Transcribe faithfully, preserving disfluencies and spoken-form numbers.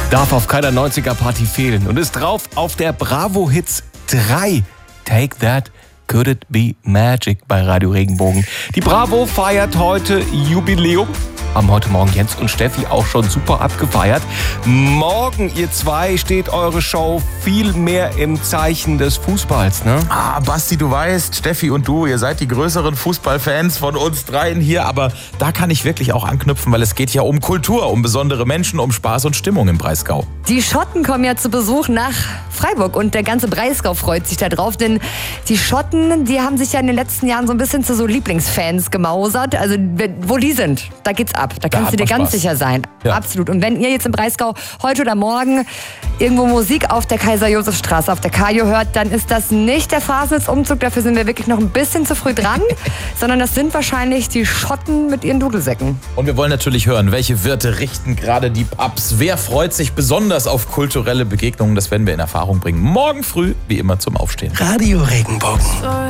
Darf auf keiner neunziger-Party fehlen und ist drauf auf der Bravo Hits drei. Take That, Could It Be Magic bei Radio Regenbogen. Die Bravo feiert heute Jubiläum. Haben heute Morgen Jens und Steffi auch schon super abgefeiert. Morgen, ihr zwei, steht eure Show viel mehr im Zeichen des Fußballs, ne? Ah, Basti, du weißt, Steffi und du, ihr seid die größeren Fußballfans von uns dreien hier, aber da kann ich wirklich auch anknüpfen, weil es geht ja um Kultur, um besondere Menschen, um Spaß und Stimmung im Breisgau. Die Schotten kommen ja zu Besuch nach Freiburg und der ganze Breisgau freut sich da drauf, denn die Schotten, die haben sich ja in den letzten Jahren so ein bisschen zu so Lieblingsfans gemausert. Also wo die sind, da geht's ab. Da kannst du dir ganz Spaß. sicher sein. Ja. Absolut. Und wenn ihr jetzt im Breisgau heute oder morgen irgendwo Musik auf der Kaiser-Josef-Straße, auf der Kajo hört, dann ist das nicht der Fasnitzumzug. Dafür sind wir wirklich noch ein bisschen zu früh dran. Sondern das sind wahrscheinlich die Schotten mit ihren Dudelsäcken. Und wir wollen natürlich hören, welche Wirte richten gerade die Pubs? Wer freut sich besonders auf kulturelle Begegnungen? Das werden wir in Erfahrung bringen. Morgen früh, wie immer, zum Aufstehen. Radio Regenbogen.